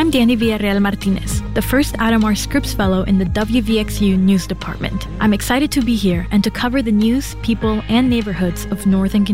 I'm Danny Villarreal Martinez, the first Adam R. Scripps Fellow in the WVXU News Department. I'm excited to be here and to cover the news, people, and neighborhoods of Northern Kentucky.